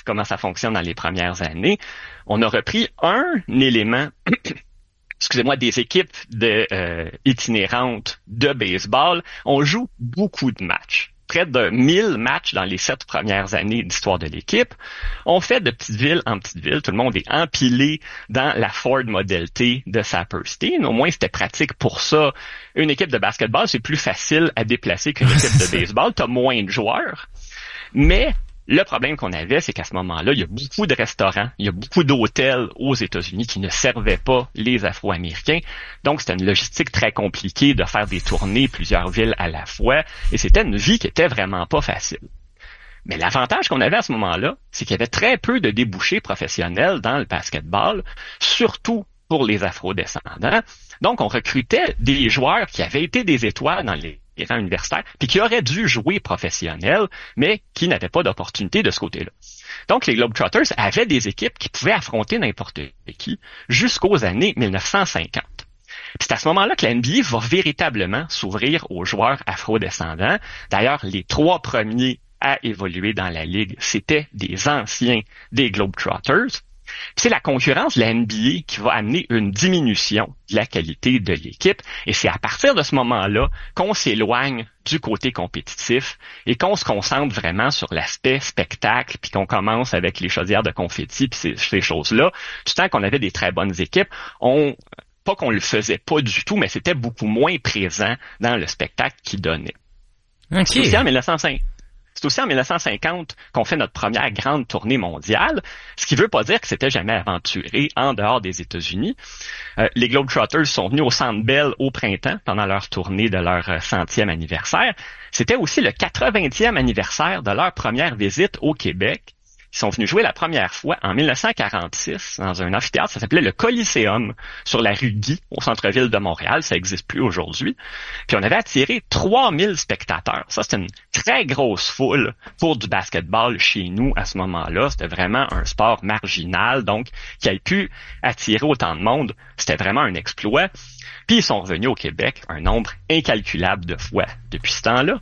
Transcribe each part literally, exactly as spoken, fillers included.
comment ça fonctionne dans les premières années. On a repris un élément, excusez-moi, des équipes de, euh, itinérantes de baseball. On joue beaucoup de matchs. Près de mille matchs dans les sept premières années d'histoire de l'équipe. On fait de petite ville en petite ville. Tout le monde est empilé dans la Ford Model T de Saperstein. Au moins, c'était pratique pour ça. Une équipe de basketball, c'est plus facile à déplacer qu'une équipe de baseball. T'as moins de joueurs. Mais le problème qu'on avait, c'est qu'à ce moment-là, il y a beaucoup de restaurants, il y a beaucoup d'hôtels aux États-Unis qui ne servaient pas les Afro-Américains. Donc, c'était une logistique très compliquée de faire des tournées, plusieurs villes à la fois, et c'était une vie qui était vraiment pas facile. Mais l'avantage qu'on avait à ce moment-là, c'est qu'il y avait très peu de débouchés professionnels dans le basketball, surtout pour les Afro-descendants. Donc, on recrutait des joueurs qui avaient été des étoiles dans les les rangs universitaires, puis qui auraient dû jouer professionnel, mais qui n'avaient pas d'opportunité de ce côté-là. Donc, les Globetrotters avaient des équipes qui pouvaient affronter n'importe qui jusqu'aux années mille neuf cent cinquante. Puis c'est à ce moment-là que la N B A va véritablement s'ouvrir aux joueurs afro-descendants. D'ailleurs, les trois premiers à évoluer dans la Ligue, c'était des anciens des Globetrotters. Puis c'est la concurrence de la N B A qui va amener une diminution de la qualité de l'équipe. Et c'est à partir de ce moment-là qu'on s'éloigne du côté compétitif et qu'on se concentre vraiment sur l'aspect spectacle, puis qu'on commence avec les chaudières de confetti, puis ces, ces choses-là. Du temps qu'on avait des très bonnes équipes, on pas qu'on le faisait pas du tout, mais c'était beaucoup moins présent dans le spectacle qu'il donnait. Okay. C'est aussi en mille neuf cent cinq. C'est aussi en mille neuf cent cinquante qu'on fait notre première grande tournée mondiale, ce qui veut pas dire que c'était jamais aventuré en dehors des États-Unis. Euh, les Globetrotters sont venus au Centre Bell au printemps pendant leur tournée de leur centième anniversaire. C'était aussi le quatre-vingtième anniversaire de leur première visite au Québec. Ils sont venus jouer la première fois en mille neuf cent quarante-six dans un amphithéâtre, ça s'appelait le Coliseum, sur la rue Guy, au centre-ville de Montréal. Ça n'existe plus aujourd'hui. Puis on avait attiré trois mille spectateurs. Ça, c'était une très grosse foule pour du basketball chez nous à ce moment-là. C'était vraiment un sport marginal, donc qui a pu attirer autant de monde. C'était vraiment un exploit. Puis ils sont revenus au Québec un nombre incalculable de fois depuis ce temps-là.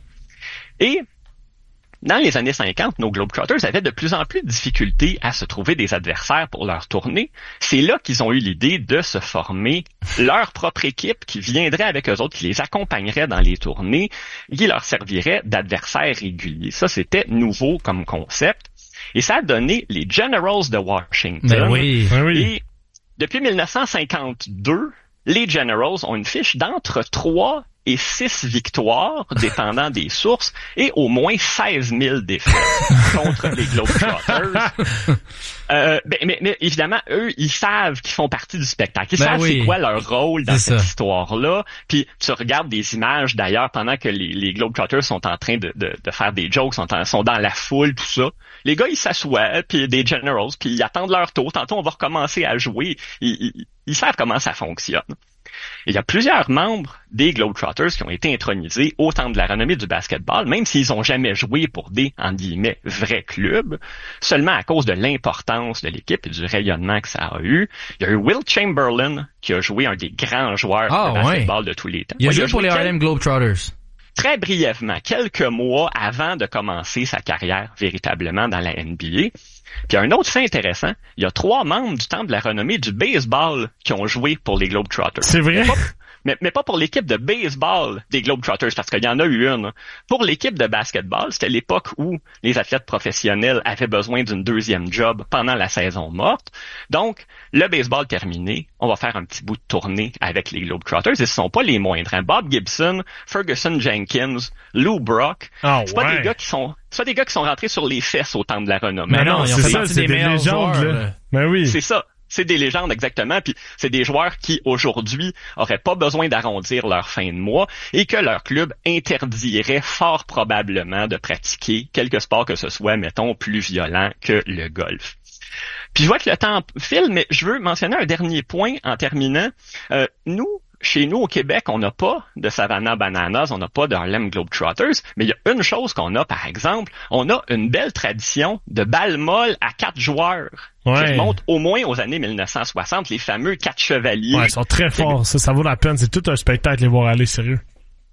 Et dans les années cinquante, nos Globetrotters avaient de plus en plus de difficultés à se trouver des adversaires pour leur tournée. C'est là qu'ils ont eu l'idée de se former leur propre équipe qui viendrait avec eux autres, qui les accompagnerait dans les tournées, qui leur servirait d'adversaires réguliers. Ça, c'était nouveau comme concept. Et ça a donné les Generals de Washington. Ben oui, ben oui. Et depuis mille neuf cent cinquante-deux, les Generals ont une fiche d'entre trois et six victoires, dépendant des sources, et au moins seize mille défaites contre les Globetrotters. Euh, ben, mais, mais évidemment, eux, ils savent qu'ils font partie du spectacle. Ils ben savent oui. c'est quoi leur rôle dans c'est cette ça. histoire-là. Puis tu regardes des images, d'ailleurs, pendant que les, les Globetrotters sont en train de, de, de faire des jokes, sont, en, sont dans la foule, tout ça. Les gars, ils s'assoient, puis des Generals, puis ils attendent leur tour. Tantôt, on va recommencer à jouer. Ils, ils, ils savent comment ça fonctionne. Et il y a plusieurs membres des Globetrotters qui ont été intronisés au temple de la renommée du basketball, même s'ils n'ont jamais joué pour des, en guillemets, vrais clubs, seulement à cause de l'importance de l'équipe et du rayonnement que ça a eu. Il y a eu Will Chamberlain, qui a joué un des grands joueurs ah, de basketball ouais. de tous les temps. Il a ouais, joué il a pour les quel... Harlem Globetrotters. Très brièvement, quelques mois avant de commencer sa carrière véritablement dans la N B A. Puis un autre fait intéressant, il y a trois membres du temple de la renommée du baseball qui ont joué pour les Globetrotters. C'est vrai? Mais pas, mais, mais pas pour l'équipe de baseball des Globetrotters, parce qu'il y en a eu une. Pour l'équipe de basketball, c'était l'époque où les athlètes professionnels avaient besoin d'une deuxième job pendant la saison morte. Donc, le baseball terminé, on va faire un petit bout de tournée avec les Globetrotters. Et ce sont pas les moindres. Hein. Bob Gibson, Ferguson Jenkins, Lou Brock. Oh, c'est ouais. pas des gars qui sont... C'est pas des gars qui sont rentrés sur les fesses au temple de la renommée. Mais non, ils ont c'est fait ça, partie c'est des des meilleurs légendes, joueurs, là. là. Ben oui. C'est ça. C'est des légendes, exactement. Puis c'est des joueurs qui, aujourd'hui, auraient pas besoin d'arrondir leur fin de mois et que leur club interdirait fort probablement de pratiquer quelque sport que ce soit, mettons, plus violent que le golf. Puis je vois que le temps file, mais je veux mentionner un dernier point en terminant. Euh, nous, chez nous, au Québec, on n'a pas de Savannah Bananas, on n'a pas de Harlem Globetrotters, mais il y a une chose qu'on a, par exemple, on a une belle tradition de balle molle à quatre joueurs. Ouais. Qui remonte au moins aux années mille neuf cent soixante, les fameux quatre chevaliers. Ouais, ils sont très forts. Ça, ça vaut la peine. C'est tout un spectacle les voir aller, sérieux.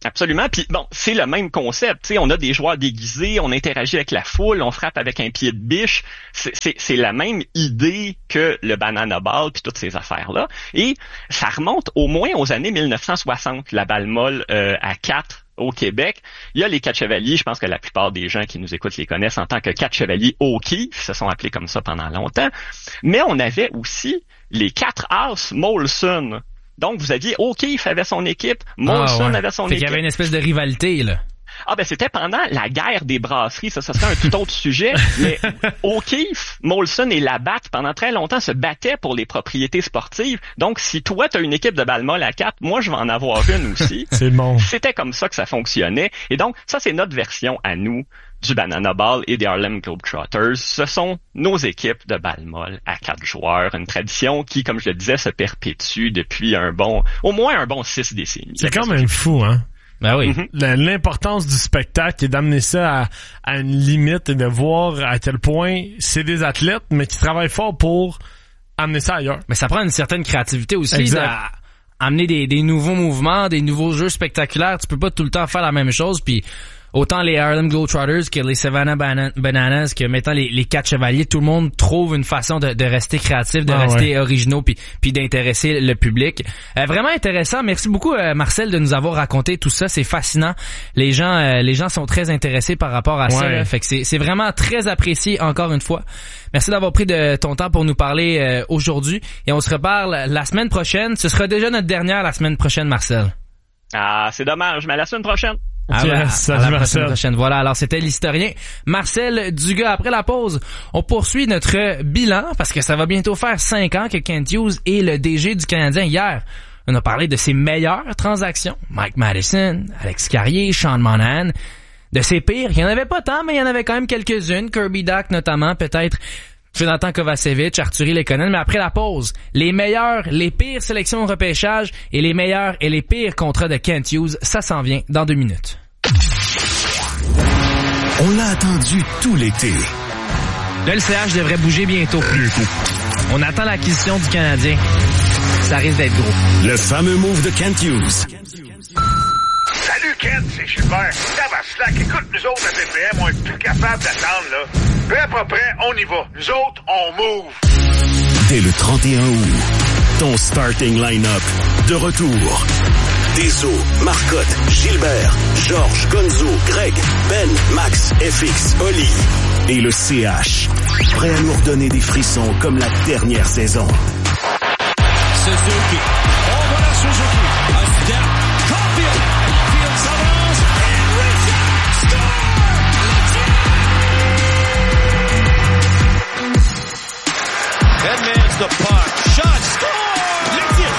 Absolument. Puis bon, c'est le même concept. Tu sais, on a des joueurs déguisés, on interagit avec la foule, on frappe avec un pied de biche. C'est, c'est, c'est la même idée que le banana ball puis toutes ces affaires-là. Et ça remonte au moins aux années mille neuf cent soixante, la balle molle euh, à quatre au Québec. Il y a les quatre chevaliers. Je pense que la plupart des gens qui nous écoutent les connaissent en tant que quatre chevaliers O'Keefe. Ils se sont appelés comme ça pendant longtemps. Mais on avait aussi les quatre As Molson. Donc, vous aviez O'Keefe avait son équipe, Molson ah, ouais. avait son fait équipe. Il y avait une espèce de rivalité, là. Ah ben c'était pendant la guerre des brasseries, ça, ça serait un tout autre sujet, mais O'Keefe, Molson et Labatt, pendant très longtemps, se battaient pour les propriétés sportives. Donc, si toi, tu as une équipe de balle molle à quatre, moi, je vais en avoir une aussi. C'est bon. C'était comme ça que ça fonctionnait. Et donc, ça, c'est notre version à nous du Banana Ball et des Harlem Globetrotters. Ce sont nos équipes de balle molle à quatre joueurs. Une tradition qui, comme je le disais, se perpétue depuis un bon, au moins un bon six décennies. C'est quand même fou, hein? Ben oui. Mm-hmm. L'importance du spectacle et d'amener ça à, à une limite et de voir à quel point c'est des athlètes, mais qui travaillent fort pour amener ça ailleurs. Mais ça prend une certaine créativité aussi. Exact. Amener des, des nouveaux mouvements, des nouveaux jeux spectaculaires. Tu peux pas tout le temps faire la même chose. Puis autant les Harlem Globetrotters que les Savannah Bana- Bananas, que mettant les, les quatre chevaliers, tout le monde trouve une façon de, de rester créatif, de ah, rester ouais. originaux, puis, puis d'intéresser le public. Euh, vraiment intéressant. Merci beaucoup, euh, Marcel, de nous avoir raconté tout ça. C'est fascinant. Les gens, euh, les gens sont très intéressés par rapport à ouais. ça. Là. Fait que c'est, c'est vraiment très apprécié encore une fois. Merci d'avoir pris de ton temps pour nous parler euh, aujourd'hui. Et on se reparle la semaine prochaine. Ce sera déjà notre dernière la semaine prochaine, Marcel. Ah, c'est dommage, mais à la semaine prochaine. Ah yes, à, à la prochaine, prochaine. Voilà, alors c'était l'historien Marcel Dugas. Après la pause, on poursuit notre bilan parce que ça va bientôt faire cinq ans que Kent Hughes est le D G du Canadien. Hier, on a parlé de ses meilleures transactions. Mike Matheson, Alex Carrier, Sean Monahan. De ses pires, il y en avait pas tant, mais il y en avait quand même quelques-unes. Kirby Dach notamment, peut-être Jonathan Kovacevic, Arturi Lekonen, mais après la pause, les meilleurs, les pires sélections au repêchage et les meilleurs et les pires contrats de Kent Hughes, ça s'en vient dans deux minutes. On l'a attendu tout l'été. Le L C H devrait bouger bientôt. On attend l'acquisition du Canadien. Ça risque d'être gros. Le fameux move de Kent Hughes. Salut Kent, c'est Gilbert. Ça va slack. Écoute, nous autres à B P M, on est plus capable d'attendre, là. Prêt pas prêt, on y va. Nous autres, on move. Dès le trente et un août, ton starting line-up de retour. Deso, Marcotte, Gilbert, Georges, Gonzo, Greg, Ben, Max, F X, Oli et le C H. Prêt à nous redonner des frissons comme la dernière saison. Suzuki. Oh, voilà Suzuki. A step. Caulfield. Field s'avance. And Richard score! Edmonds the puck. Shot. Score! Le tir.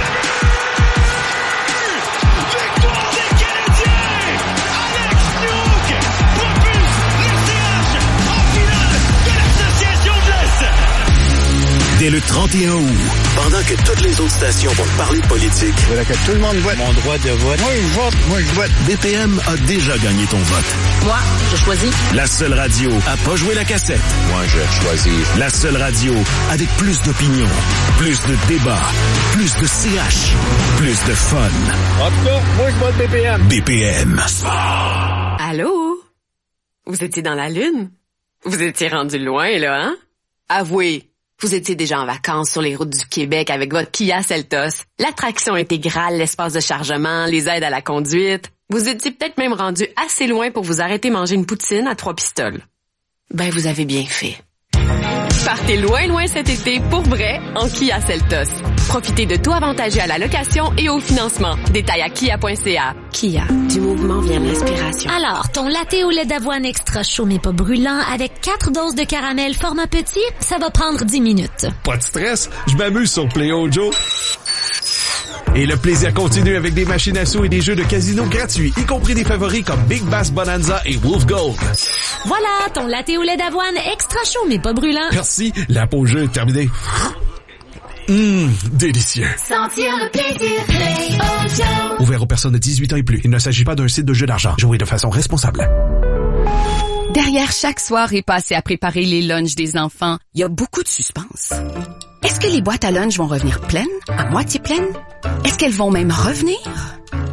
Victoire des Canadiens! Alex Newhook propulse le C H en finale de l'Association de l'Est! Dès le trente et un août, pendant que toutes les autres stations vont parler de politique, voilà que tout le monde vote. Mon droit de vote. Moi, je vote. Moi, je vote. B P M a déjà gagné ton vote. Moi, je choisis. La seule radio à pas jouer la cassette. Moi, je choisis. La seule radio avec plus d'opinion, plus de débats, plus de C H, plus de fun. En tout cas, moi, je vote B P M. B P M. Allô? Vous étiez dans la Lune? Vous étiez rendu loin, là, hein? Avouez. Vous étiez déjà en vacances sur les routes du Québec avec votre Kia Seltos. L'attraction intégrale, l'espace de chargement, les aides à la conduite. Vous étiez peut-être même rendu assez loin pour vous arrêter manger une poutine à trois pistoles. Ben, vous avez bien fait. Partez loin, loin cet été pour vrai en Kia Seltos. Profitez de taux avantagés à la location et au financement. Détails à kia point c a. Kia, du mouvement vient l'inspiration. Alors, ton latte au lait d'avoine extra chaud mais pas brûlant avec quatre doses de caramel format petit, ça va prendre dix minutes. Pas de stress, je m'amuse sur Play-O Joe. Et le plaisir continue avec des machines à sous et des jeux de casino gratuits, y compris des favoris comme Big Bass Bonanza et Wolf Gold. Voilà, ton latte au lait d'avoine extra chaud mais pas brûlant. Merci, la pause jeu est terminée. Hum, délicieux. Sentir le plaisir Play-O Joe. Ouvert aux personnes de dix-huit ans et plus. Il ne s'agit pas d'un site de jeu d'argent. Jouez de façon responsable. Derrière chaque soirée passée à préparer les lunchs des enfants, il y a beaucoup de suspense. Est-ce que les boîtes à lunch vont revenir pleines, à moitié pleines? Est-ce qu'elles vont même revenir?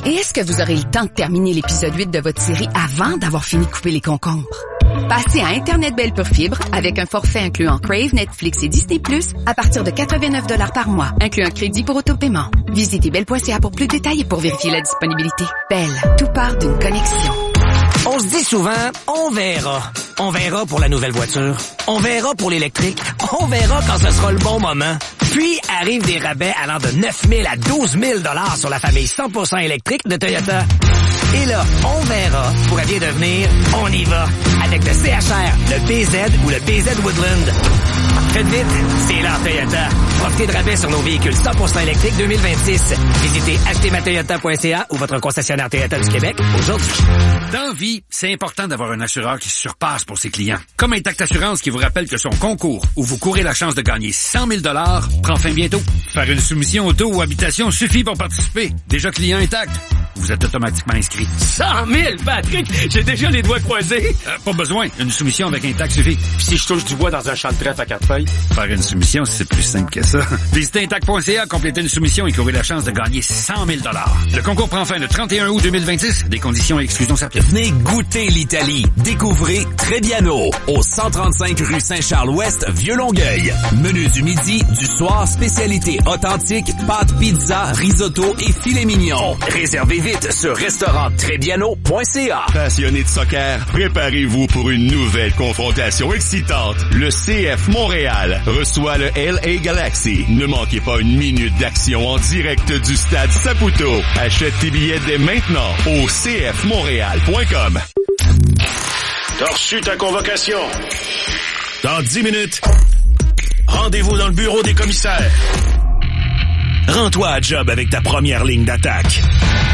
Et est-ce que vous aurez le temps de terminer l'épisode huit de votre série avant d'avoir fini de couper les concombres? Passez à Internet Belle pure fibre avec un forfait incluant Crave, Netflix et Disney plus, à partir de quatre-vingt-neuf dollars par mois, inclut un crédit pour autopaiement. Visitez belle point c a pour plus de détails et pour vérifier la disponibilité. Belle, tout part d'une connexion. On se dit souvent, on verra. On verra pour la nouvelle voiture. On verra pour l'électrique. On verra quand ce sera le bon moment. Puis arrivent des rabais allant de neuf mille à douze mille dollars sur la famille cent pour cent électrique de Toyota. Et là, on verra pourrait bien devenir on y va avec le C H R, le B Z ou le B Z Woodland. Faites vite, c'est là Toyota. Profitez de rabais sur nos véhicules cent pour cent électriques deux mille vingt-six. Visitez acheter ma toyota point c a ou votre concessionnaire Toyota du Québec aujourd'hui. Dans la vie, c'est important d'avoir un assureur qui se surpasse pour ses clients. Comme Intact Assurance qui vous rappelle que son concours, où vous courez la chance de gagner cent mille dollars, prend fin bientôt. Faire une soumission auto ou habitation suffit pour participer. Déjà client Intact, vous êtes automatiquement inscrit. cent mille, Patrick! J'ai déjà les doigts croisés. Euh, pas besoin. Une soumission avec Intact suffit. Puis si je touche du bois dans un champ de trèfle à quatre feuilles? Faire une soumission, c'est plus simple que ça. Visitez Intact point c a, complétez une soumission et courez la chance de gagner cent mille dollars. Le concours prend fin le trente et un août deux mille vingt-six. Des conditions et exclusions s'appliquent. Venez goûter l'Italie. Découvrez Trebbiano au cent trente-cinq rue Saint-Charles-Ouest, Vieux-Longueuil. Menu du midi, du soir, spécialité authentique, pâtes, pizza, risotto et filet mignon. Réservez vite sur restaurant trebbiano point c a. Passionnés de soccer, préparez-vous pour une nouvelle confrontation excitante. Le C F Montréal reçoit le L A Galaxy. Ne manquez pas une minute d'action en direct du stade Saputo. Achète tes billets dès maintenant au c f montréal point com. T'as reçu ta convocation. Dans dix minutes, rendez-vous dans le bureau des commissaires. Rends-toi à job avec ta première ligne d'attaque.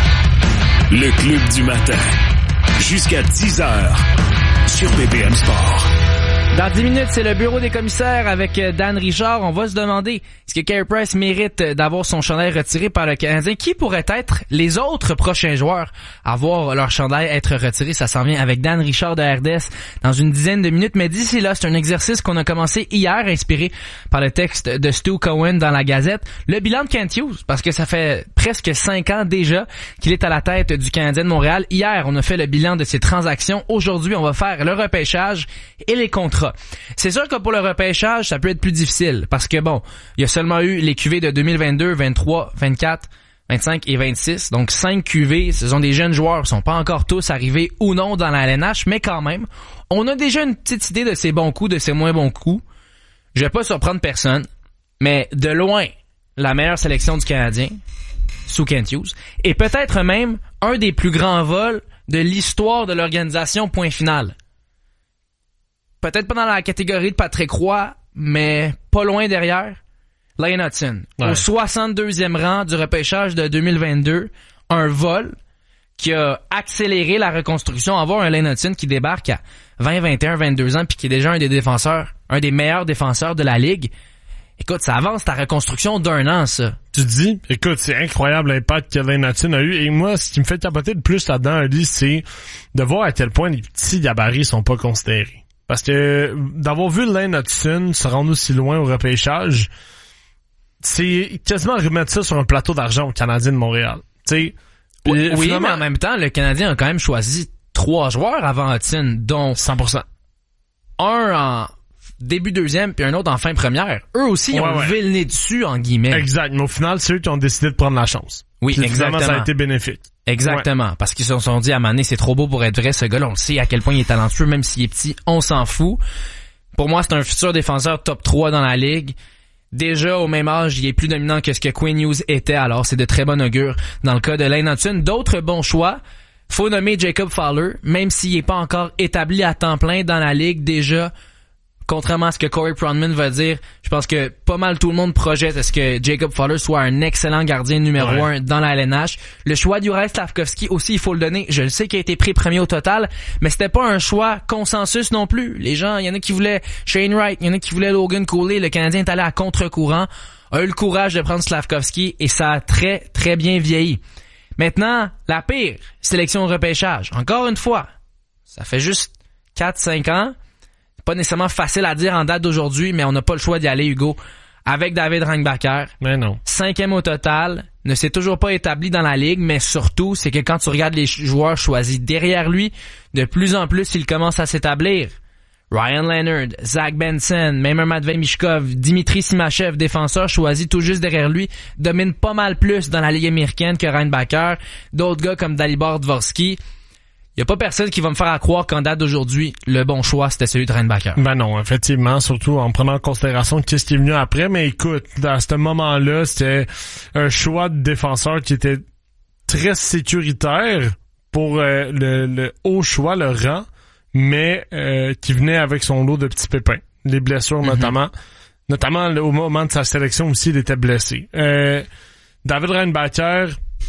Le Club du matin. Jusqu'à dix heures sur B P M Sport. Dans dix minutes, c'est le bureau des commissaires avec Dan Richard. On va se demander, est-ce que Carey Price mérite d'avoir son chandail retiré par le Canadien? Qui pourraient être les autres prochains joueurs à voir leur chandail être retiré? Ça s'en vient avec Dan Richard de R D S dans une dizaine de minutes. Mais d'ici là, c'est un exercice qu'on a commencé hier, inspiré par le texte de Stu Cohen dans la Gazette. Le bilan de Kent Hughes, parce que ça fait presque cinq ans déjà qu'il est à la tête du Canadien de Montréal. Hier, on a fait le bilan de ses transactions. Aujourd'hui, on va faire le repêchage et les contrats. C'est sûr que pour le repêchage, ça peut être plus difficile parce que bon, il y a seulement eu les Q V de deux mille vingt-deux, vingt-trois, vingt-quatre, vingt-cinq et vingt-six. Donc cinq Q V, ce sont des jeunes joueurs qui sont pas encore tous arrivés ou non dans la L N H, mais quand même, on a déjà une petite idée de ses bons coups, de ses moins bons coups. Je vais pas surprendre personne, mais de loin, la meilleure sélection du Canadien, sous Kent Hughes, et peut-être même un des plus grands vols de l'histoire de l'organisation, point final. Peut-être pas dans la catégorie de Patrick Roy, mais pas loin derrière. Lane Hutson, ouais. Au soixante-deuxième rang du repêchage de deux mille vingt-deux, un vol qui a accéléré la reconstruction. Avoir un Lane Hutson qui débarque à vingt, vingt et un, vingt-deux ans puis qui est déjà un des défenseurs, un des meilleurs défenseurs de la Ligue. Écoute, ça avance ta reconstruction d'un an, ça. Tu dis, écoute, c'est incroyable l'impact que Lane Hutson a eu. Et moi, ce qui me fait capoter le plus là-dedans, Ali, c'est de voir à quel point les petits gabarits sont pas considérés. Parce que d'avoir vu Lane Hutson se rendre aussi loin au repêchage, c'est quasiment remettre ça sur un plateau d'argent au Canadien de Montréal. T'sais, oui, oui mais en même temps, le Canadien a quand même choisi trois joueurs avant Hutson, dont cent pour cent. Un en début deuxième puis un autre en fin première. Eux aussi, ils ouais, ont ouais. levé le nez dessus, en guillemets. Exact, mais au final, c'est eux qui ont décidé de prendre la chance. Oui, puis, exactement. Ça a été bénéfique. Exactement, ouais. Parce qu'ils se sont dit à un moment donné, c'est trop beau pour être vrai, ce gars-là, on le sait à quel point il est talentueux, même s'il est petit, on s'en fout. Pour moi, c'est un futur défenseur top trois dans la Ligue. Déjà, au même âge, il est plus dominant que ce que Quinn Hughes était, alors c'est de très bon augure dans le cas de Lane Hutson. D'autres bons choix, faut nommer Jacob Fowler, même s'il est pas encore établi à temps plein dans la Ligue, déjà... Contrairement à ce que Corey Pronman va dire, je pense que pas mal tout le monde projette à ce que Jacob Fowler soit un excellent gardien numéro ouais. un dans la L N H. Le choix d'Juraj Slafkovský aussi, il faut le donner. Je le sais qu'il a été pris premier au total, mais c'était pas un choix consensus non plus. Les gens, il y en a qui voulaient Shane Wright, il y en a qui voulaient Logan Cooley. Le Canadien est allé à contre-courant, a eu le courage de prendre Slafkovský et ça a très, très bien vieilli. Maintenant, la pire sélection de repêchage. Encore une fois, ça fait juste quatre cinq ans. Pas nécessairement facile à dire en date d'aujourd'hui, mais on n'a pas le choix d'y aller, Hugo, avec David Rangbacker. Mais non. Cinquième au total, ne s'est toujours pas établi dans la ligue, mais surtout, c'est que quand tu regardes les joueurs choisis derrière lui, de plus en plus, il commence à s'établir. Ryan Leonard, Zach Benson, même un Matvei Michkov, Dimitri Simachev, défenseur choisi tout juste derrière lui, domine pas mal plus dans la Ligue américaine que Reinbacher. D'autres gars comme Dalibor Dvorsky. Y a pas personne qui va me faire à croire qu'en date d'aujourd'hui, le bon choix, c'était celui de Reinbacher. Ben non, effectivement, surtout en prenant en considération qu'est-ce qui est venu après. Mais écoute, à ce moment-là, c'était un choix de défenseur qui était très sécuritaire pour euh, le, le haut choix, le rang, mais euh, qui venait avec son lot de petits pépins. Les blessures, mm-hmm. notamment. Notamment, au moment de sa sélection aussi, il était blessé. Euh, David Reinbacher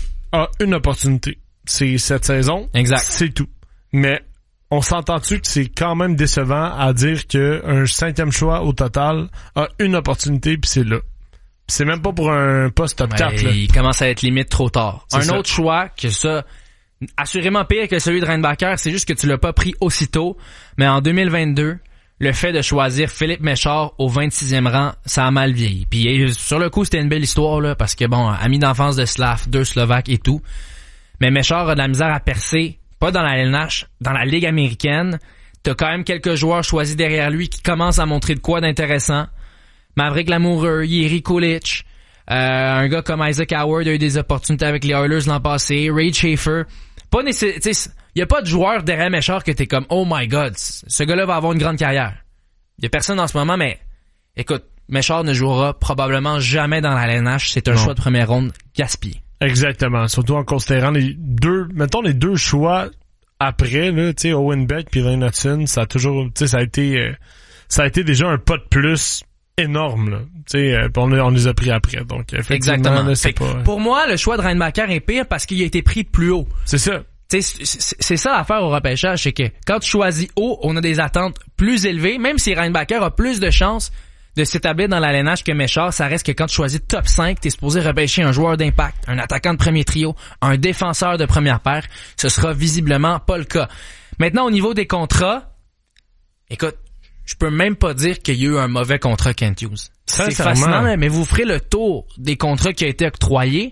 a une opportunité. C'est cette saison. Exact. C'est tout. Mais on s'entend-tu que c'est quand même décevant à dire qu'un cinquième choix au total a une opportunité puis c'est là. Pis c'est même pas pour un poste top ouais, quatre. Là. Il commence à être limite trop tard. C'est un ça. Autre choix que ça, assurément pire que celui de Reinbacher, c'est juste que tu l'as pas pris aussitôt. Mais en deux mille vingt-deux, le fait de choisir Philippe Méchard au vingt-sixième rang, ça a mal vieilli. Puis sur le coup, c'était une belle histoire là parce que bon, ami d'enfance de Slav, deux Slovaques et tout. Mais Méchard a de la misère à percer, pas dans la L N H, dans la Ligue américaine. T'as quand même quelques joueurs choisis derrière lui qui commencent à montrer de quoi d'intéressant. Maverick Lamoureux, Jiri Kulich, euh, un gars comme Isaac Howard a eu des opportunités avec les Oilers l'an passé, Ray Schaefer. Pas nécessairement, y a pas de joueur derrière Méchard que t'es comme, oh my god, ce gars-là va avoir une grande carrière. Y a personne en ce moment, mais écoute, Méchard ne jouera probablement jamais dans la L N H. C'est un non. choix de première ronde gaspillé. Exactement, surtout en considérant les deux, mettons les deux choix après là, tu sais Owen Beck puis Lane Hudson, ça a toujours, tu sais ça a été, euh, ça a été déjà un pas de plus énorme là, tu sais, euh, on, on les a pris après, donc effectivement. Exactement. Là, c'est pas... Pour moi, le choix de Reinbacher est pire parce qu'il a été pris plus haut. C'est ça. Tu sais, c'est ça l'affaire au repêchage, c'est que quand tu choisis haut, on a des attentes plus élevées, même si Reinbacher a plus de chances de s'établir dans la L N H que Méchard, ça reste que quand tu choisis top cinq, t'es supposé repêcher un joueur d'impact, un attaquant de premier trio, un défenseur de première paire. Ce sera visiblement pas le cas. Maintenant, au niveau des contrats, écoute, je peux même pas dire qu'il y a eu un mauvais contrat Kent Hughes. C'est fascinant, mais vous ferez le tour des contrats qui ont été octroyés,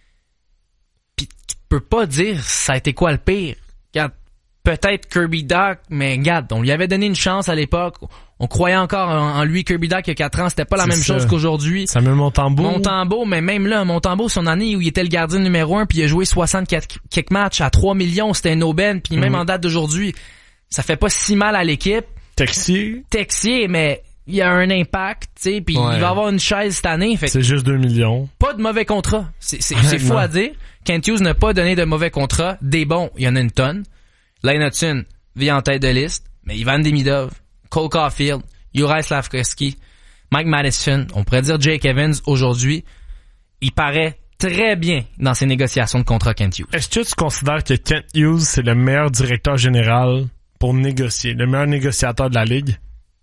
puis tu peux pas dire ça a été quoi le pire. Regarde, peut-être Kirby Dach, mais regarde, on lui avait donné une chance à l'époque. On croyait encore en, en lui. Kirby Dach il y a quatre ans, c'était pas la c'est même ça. chose qu'aujourd'hui. Samuel Montembeault. Montembeault, mais même là, Montembeault, son année où il était le gardien numéro un, puis il a joué soixante-quatre quelques matchs à trois millions, c'était un aubaine, puis même mm-hmm. en date d'aujourd'hui, ça fait pas si mal à l'équipe. Texier. Texier, mais il y a un impact, tu sais, puis ouais. il va avoir une chaise cette année. Fait c'est juste deux millions. Pas de mauvais contrat. C'est, c'est, c'est fou à dire. Kent Hughes n'a pas donné de mauvais contrat. Des bons, il y en a une tonne. Lane Hudson vit en tête de liste, mais Ivan Demidov, Cole Caulfield, Juraj Slafkovský, Mike Madison, on pourrait dire Jake Evans aujourd'hui, il paraît très bien dans ses négociations de contrat Kent Hughes. Est-ce que tu considères que Kent Hughes c'est le meilleur directeur général pour négocier, le meilleur négociateur de la ligue?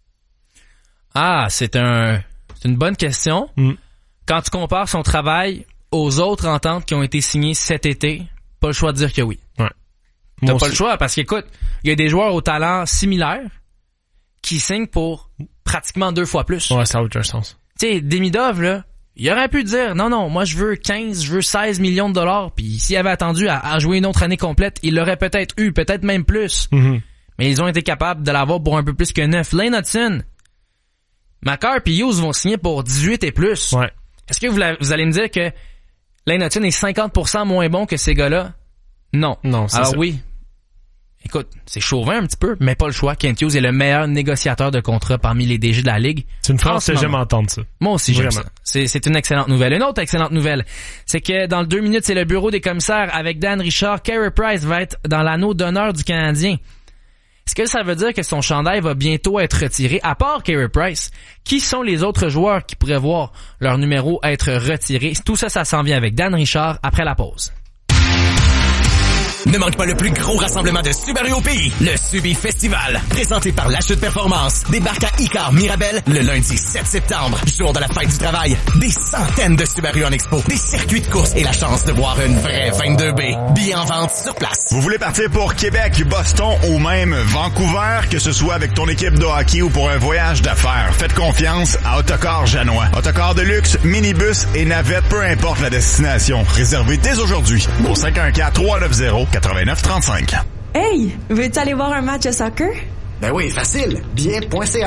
Ah, c'est un, c'est une bonne question. Mm. Quand tu compares son travail aux autres ententes qui ont été signées cet été, pas le choix de dire que oui. Ouais. T'as Moi pas aussi. le choix parce qu'écoute, il y a des joueurs au talent similaire qui signent pour pratiquement deux fois plus. Ouais, ça a aucun sens. Tu sais, Demidov, là, il aurait pu dire, non, non, moi je veux quinze, je veux seize millions de dollars, puis s'il avait attendu à, à jouer une autre année complète, il l'aurait peut-être eu, peut-être même plus. Mm-hmm. Mais ils ont été capables de l'avoir pour un peu plus que neuf. Lane Hudson, Makar et Hughes vont signer pour dix-huit et plus. Ouais. Est-ce que vous, la, vous allez me dire que Lane Hudson est cinquante pour cent moins bon que ces gars-là? Non. Non, c'est Alors ça. oui. Écoute, c'est chauvin un petit peu, mais pas le choix. Kent Hughes est le meilleur négociateur de contrat parmi les D G de la Ligue. C'est une phrase que j'aime entendre, ça. Moi aussi, j'aime Vraiment. ça. C'est, c'est une excellente nouvelle. Une autre excellente nouvelle, c'est que dans le deux minutes, c'est le bureau des commissaires avec Dan Richard. Carey Price va être dans l'anneau d'honneur du Canadien. Est-ce que ça veut dire que son chandail va bientôt être retiré? À part Carey Price, qui sont les autres joueurs qui pourraient voir leur numéro être retiré? Tout ça, ça s'en vient avec Dan Richard après la pause. Ne manque pas le plus gros rassemblement de Subaru au pays, le Subi Festival, présenté par La Chute Performance. Débarque à Icar Mirabel le lundi sept septembre, jour de la fête du travail. Des centaines de Subaru en expo, des circuits de course et la chance de voir une vraie vingt-deux B. Billets en vente sur place. Vous voulez partir pour Québec, Boston ou même Vancouver, que ce soit avec ton équipe de hockey ou pour un voyage d'affaires, faites confiance à Autocar Janois. Autocar de luxe, minibus et navette, peu importe la destination. Réservez dès aujourd'hui au cinq un quatre, trois neuf zéro, neuf neuf trois cinq. Hey, veux-tu aller voir un match de soccer? Ben oui, facile. Billet point C A.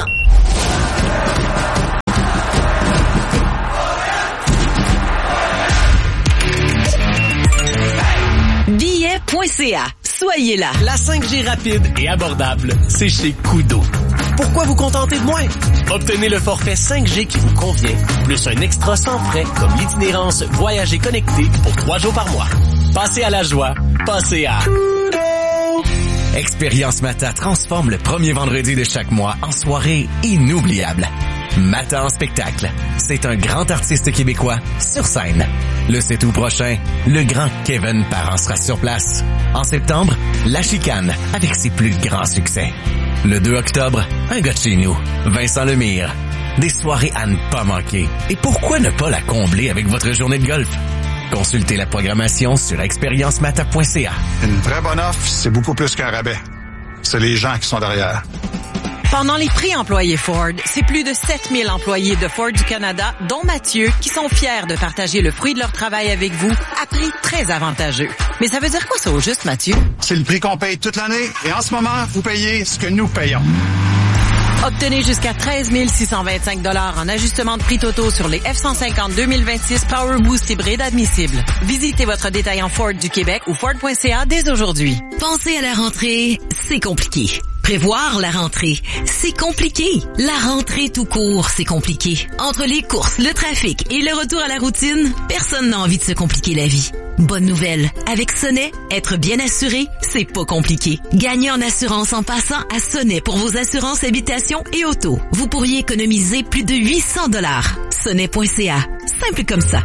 billet point C A. Soyez là. La cinq G rapide et abordable, c'est chez Koodo. Pourquoi vous contenter de moins? Obtenez le forfait cinq G qui vous convient, plus un extra sans frais comme l'itinérance Voyager connecté pour trois jours par mois. Passez à la joie. Passez à Koodo. Expérience Mata transforme le premier vendredi de chaque mois en soirée inoubliable. Mata en spectacle. C'est un grand artiste québécois sur scène. Le sept août prochain, le grand Kevin Parent sera sur place. En septembre, La Chicane avec ses plus grands succès. Le deux octobre, un gars de chez nous, Vincent Lemire. Des soirées à ne pas manquer. Et pourquoi ne pas la combler avec votre journée de golf? Consultez la programmation sur expérience mata point C A. Une vraie bonne offre, c'est beaucoup plus qu'un rabais. C'est les gens qui sont derrière. Pendant les prix employés Ford, c'est plus de sept mille employés de Ford du Canada, dont Mathieu, qui sont fiers de partager le fruit de leur travail avec vous à prix très avantageux. Mais ça veut dire quoi ça au juste, Mathieu? C'est le prix qu'on paye toute l'année et en ce moment, vous payez ce que nous payons. Obtenez jusqu'à treize mille six cent vingt-cinq dollars en ajustement de prix totaux sur les F cent cinquante deux mille vingt-six Power Boost hybride admissibles. Visitez votre détaillant Ford du Québec ou Ford point C A dès aujourd'hui. Pensez à la rentrée, c'est compliqué. Prévoir la rentrée, c'est compliqué. La rentrée tout court, c'est compliqué. Entre les courses, le trafic et le retour à la routine, personne n'a envie de se compliquer la vie. Bonne nouvelle, avec Sonnet, être bien assuré, c'est pas compliqué. Gagnez en assurance en passant à Sonnet pour vos assurances habitation et auto. Vous pourriez économiser plus de huit cents dollars. Sonnet point C A, simple comme ça.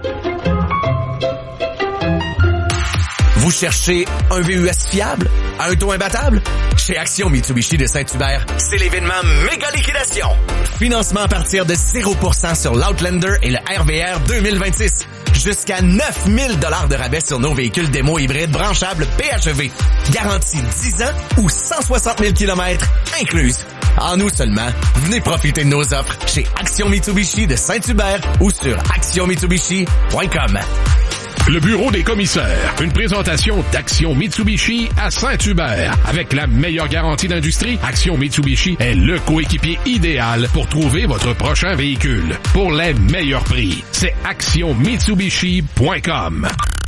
Vous cherchez un V U S fiable? À un taux imbattable? Chez Action Mitsubishi de Saint-Hubert, c'est l'événement méga liquidation. Financement à partir de zéro pour cent sur l'Outlander et le R V R deux mille vingt-six. Jusqu'à neuf mille dollars de rabais sur nos véhicules démo hybrides branchables P H E V. Garantie dix ans ou cent soixante mille kilomètres incluses. En nous seulement, venez profiter de nos offres chez Action Mitsubishi de Saint-Hubert ou sur action mitsubishi point com. Le bureau des commissaires. Une présentation d'Action Mitsubishi à Saint-Hubert. Avec la meilleure garantie d'industrie, Action Mitsubishi est le coéquipier idéal pour trouver votre prochain véhicule. Pour les meilleurs prix, c'est action mitsubishi point com.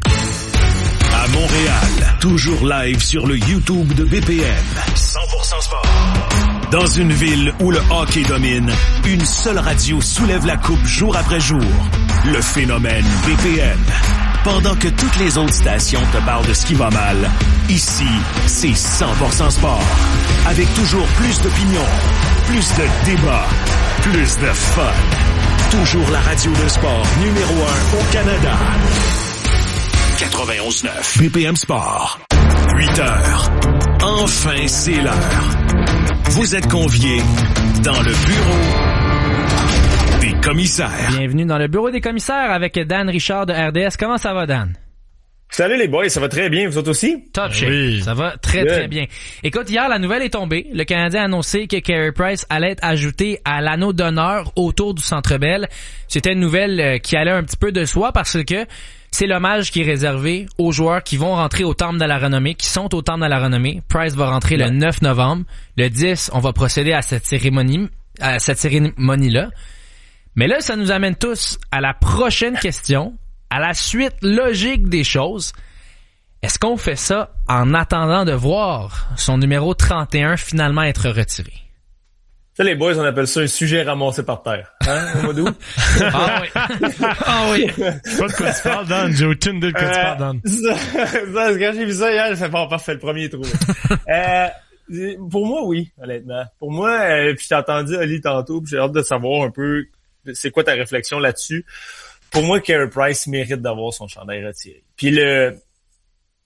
À Montréal, toujours live sur le YouTube de B P M. cent pour cent sport. Dans une ville où le hockey domine, une seule radio soulève la coupe jour après jour. Le phénomène B P M. Pendant que toutes les autres stations te parlent de ce qui va mal, ici, c'est cent pour cent sport. Avec toujours plus d'opinions, plus de débats, plus de fun. Toujours la radio de sport numéro un au Canada. quatre-vingt-onze neuf B P M Sport. huit heures. Enfin, c'est l'heure. Vous êtes conviés dans le bureau des commissaires. Bienvenue dans le bureau des commissaires avec Dan Richard de R D S. Comment ça va, Dan? Salut les boys, ça va très bien, vous autres aussi? Top shape, oui. Ça va très Good. Très bien. Écoute, hier, la nouvelle est tombée. Le Canadien a annoncé que Carey Price allait être ajouté à l'anneau d'honneur autour du Centre Bell. C'était une nouvelle qui allait un petit peu de soi parce que c'est l'hommage qui est réservé aux joueurs qui vont rentrer au Temple de la Renommée, qui sont au Temple de la Renommée. Price va rentrer ouais. le neuf novembre. Le dix, on va procéder à cette cérémonie, à cette cérémonie-là. Mais là, ça nous amène tous à la prochaine question, à la suite logique des choses. Est-ce qu'on fait ça en attendant de voir son numéro trente et un finalement être retiré? Ça, les boys, on appelle ça un sujet ramassé par terre. Hein, au mois d'août? Ah oui. Ah oui. Pas de quoi tu parles, Dan. J'ai aucune idée de quoi tu parles, Dan. Ça, ça, quand j'ai vu ça hier, j'ai fait pas parfait, le premier trou. euh, pour moi, oui, honnêtement. Pour moi, euh, puis j'ai entendu Ali tantôt, puis j'ai hâte de savoir un peu c'est quoi ta réflexion là-dessus. Pour moi, Carey Price mérite d'avoir son chandail retiré. Puis le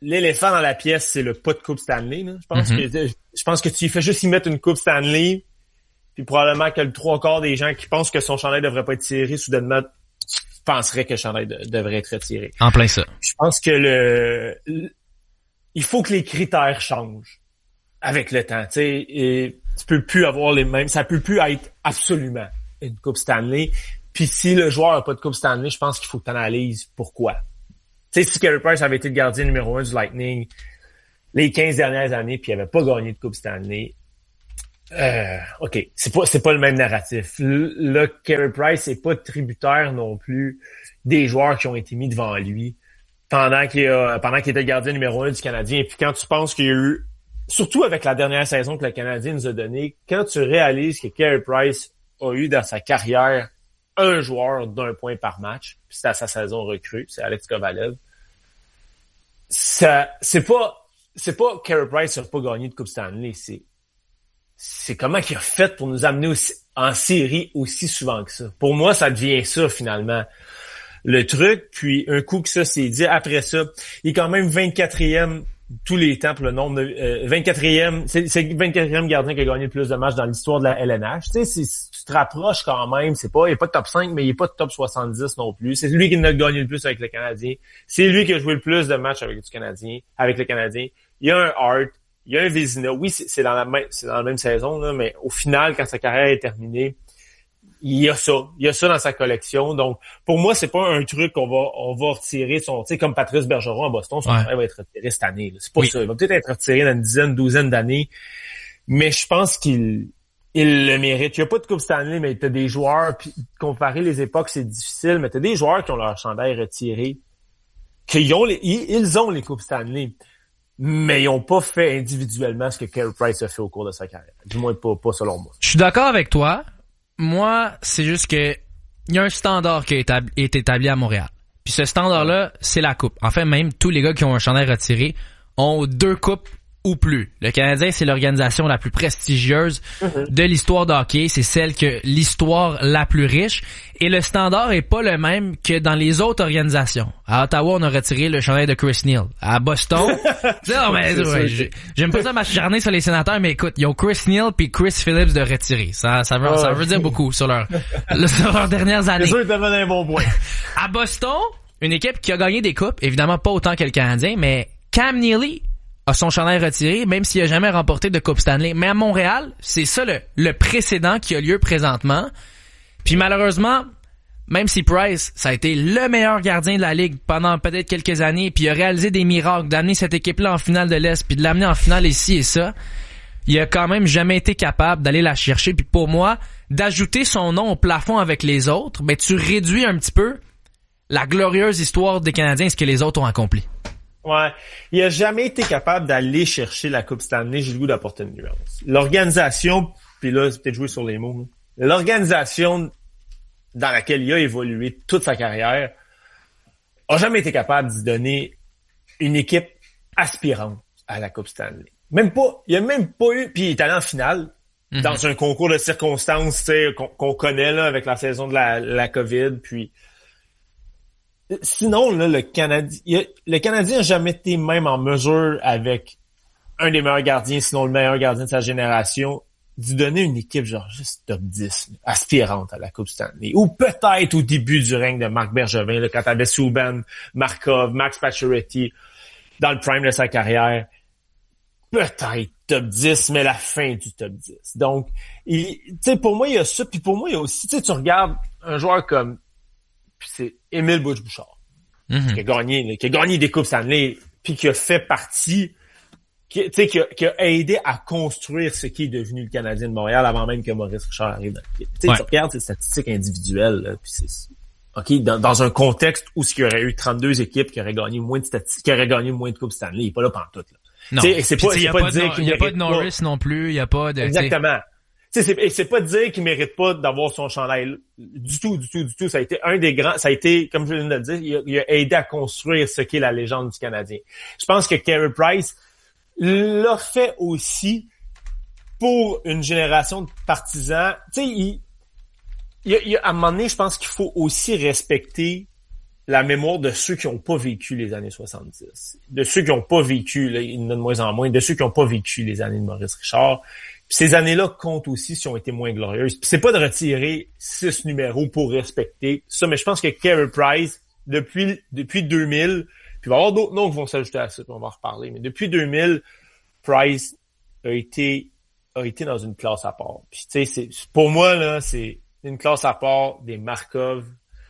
l'éléphant dans la pièce, c'est le pas de Coupe Stanley. Là. Je pense mm-hmm. que je pense que tu fais juste y mettre une Coupe Stanley, puis probablement que le trois quarts des gens qui pensent que son chandail devrait pas être tiré, soudainement penseraient que le chandail de, devrait être retiré. En plein ça. Je pense que le, le il faut que les critères changent avec le temps. Tu sais, et tu peux plus avoir les mêmes. Ça peut plus être absolument une Coupe Stanley. Puis si le joueur a pas de Coupe Stanley, je pense qu'il faut que tu analyses pourquoi. Tu sais, si Carey Price avait été le gardien numéro un du Lightning les quinze dernières années, puis il avait pas gagné de Coupe Stanley, euh, ok, c'est pas c'est pas le même narratif. Là, Carey Price est pas tributaire non plus des joueurs qui ont été mis devant lui pendant qu'il a, pendant qu'il était le gardien numéro un du Canadien. Et puis quand tu penses qu'il y a eu, surtout avec la dernière saison que le Canadien nous a donnée, quand tu réalises que Carey Price a eu dans sa carrière un joueur d'un point par match, puis c'était à sa saison recrue, c'est Alex Kovalev. Ça, c'est pas, c'est pas Carey Price n'a pas gagné de Coupe Stanley, c'est, c'est comment qu'il a fait pour nous amener aussi, en série aussi souvent que ça. Pour moi, ça devient ça, finalement, le truc. Puis, un coup que ça s'est dit, après ça, il est quand même vingt-quatrième tous les temps pour le nombre de... Euh, vingt-quatrième, c'est, c'est le vingt-quatrième gardien qui a gagné le plus de matchs dans l'histoire de la L N H. Tu sais, si tu te rapproches quand même, c'est pas, il est pas de top cinq, mais il est pas de top soixante-dix non plus. C'est lui qui en a gagné le plus avec le Canadien. C'est lui qui a joué le plus de matchs avec le Canadien, avec le Canadien. Il y a un Hart, il y a un Vézina. Oui, c'est, c'est dans la même, c'est dans la même saison, là, mais au final, quand sa carrière est terminée, il y a ça. Il y a ça dans sa collection. Donc, pour moi, c'est pas un truc qu'on va, on va retirer son, tu sais, comme Patrice Bergeron à Boston, son ouais. va être retiré cette année, là. C'est pas oui. ça. Il va peut-être être retiré dans une dizaine, douzaine d'années. Mais je pense qu'il, il le mérite. Il n'y a pas de Coupe Stanley, mais t'as des joueurs, puis comparer les époques, c'est difficile, mais t'as des joueurs qui ont leur chandail retiré, qui ont les, ils ont les Coupes Stanley. Mais ils ont pas fait individuellement ce que Carey Price a fait au cours de sa carrière. Du moins, pas, pas selon moi. Je suis d'accord avec toi. Moi, c'est juste que il y a un standard qui a établi, est établi à Montréal. Puis ce standard-là, c'est la coupe. En fait, même tous les gars qui ont un chandail retiré ont deux coupes ou plus. Le Canadien, c'est l'organisation la plus prestigieuse mm-hmm. de l'histoire de hockey. C'est celle que l'histoire la plus riche. Et le standard est pas le même que dans les autres organisations. À Ottawa, on a retiré le chandail de Chris Neal. À Boston, non, mais, ouais, j'aime pas ça m'acharner sur les sénateurs, mais écoute, ils ont Chris Neal puis Chris Phillips de retirer. Ça, ça veut, oh. ça veut dire beaucoup sur leur, sur leurs dernières années. C'est sûr qu'ils un bon point. À Boston, une équipe qui a gagné des coupes, évidemment pas autant que le Canadien, mais Cam Neely a son chandail retiré, même s'il a jamais remporté de Coupe Stanley. Mais à Montréal, c'est ça le, le précédent qui a lieu présentement. Puis malheureusement, même si Price, ça a été le meilleur gardien de la Ligue pendant peut-être quelques années, puis il a réalisé des miracles, d'amener cette équipe-là en finale de l'Est, puis de l'amener en finale ici et ça, il a quand même jamais été capable d'aller la chercher. Puis pour moi, d'ajouter son nom au plafond avec les autres, ben tu réduis un petit peu la glorieuse histoire des Canadiens, ce que les autres ont accompli. Ouais, il a jamais été capable d'aller chercher la Coupe Stanley. J'ai le goût d'apporter une nuance. L'organisation, puis là, c'est peut-être jouer sur les mots, là. L'organisation dans laquelle il a évolué toute sa carrière a jamais été capable d'y donner une équipe aspirante à la Coupe Stanley. Même pas, il a même pas eu, puis il est allé en finale mm-hmm. dans un concours de circonstances, tu sais, qu'on, qu'on connaît là avec la saison de la, la COVID, puis sinon, là, le Canadien, le Canadien n'a jamais été même en mesure avec un des meilleurs gardiens, sinon le meilleur gardien de sa génération, d'y donner une équipe genre juste top dix, aspirante à la Coupe Stanley. Ou peut-être au début du règne de Marc Bergevin, là, quand t'avais Subban, Markov, Max Pacioretty, dans le prime de sa carrière. Peut-être top dix, mais la fin du top dix. Donc, tu sais, pour moi, il y a ça. Puis pour moi, il y a aussi, tu sais, tu regardes un joueur comme puis c'est Émile Bouch-Bouchard, mm-hmm. qui a gagné, qui a gagné des Coupes Stanley, puis qui a fait partie, qui, tu sais, qui a, qui a aidé à construire ce qui est devenu le Canadien de Montréal avant même que Maurice Richard arrive dans l'équipe. Tu sais, ouais. tu regardes ces statistiques individuelles, là, puis c'est, ok, dans, dans un contexte où il y aurait eu trente-deux équipes qui auraient gagné moins de statistiques, qui auraient gagné moins de Coupes Stanley, il est pas là pantoute, là. Non. Tu sais, c'est pas, c'est pas, pas de dire qu'il il y a pas de Norris pas. non plus, il y a pas de, exactement. Tu sais, c'est, c'est pas de dire qu'il mérite pas d'avoir son chandail du tout, du tout, du tout. Ça a été un des grands, ça a été, comme je viens de le dire, il a, il a aidé à construire ce qu'est la légende du Canadien. Je pense que Carey Price l'a fait aussi pour une génération de partisans. Tu sais, il, il, il, à un moment donné, je pense qu'il faut aussi respecter la mémoire de ceux qui n'ont pas vécu les années soixante-dix, de ceux qui n'ont pas vécu, là, il y en a de moins en moins, de ceux qui n'ont pas vécu les années de Maurice Richard. Puis ces années-là comptent aussi si ont été moins glorieuses. Puis c'est pas de retirer six numéros pour respecter ça, mais je pense que Carey Price, depuis depuis deux mille, puis il va y avoir d'autres noms qui vont s'ajouter à ça, puis on va en reparler, mais depuis deux mille, Price a été a été dans une classe à part. Puis tu sais, c'est pour moi là, c'est une classe à part des Markov,